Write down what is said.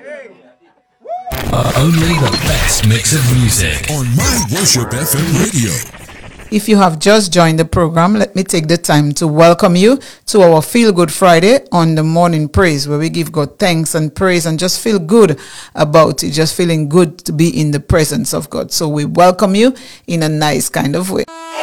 Only the best mix of music on My Worship FM radio. If you have just joined the program, let me take the time to welcome you to our Feel Good Friday on the Morning Praise, where we give God thanks and praise and just feel good about it, just feeling good to be in the presence of God. So we welcome you in a nice kind of way.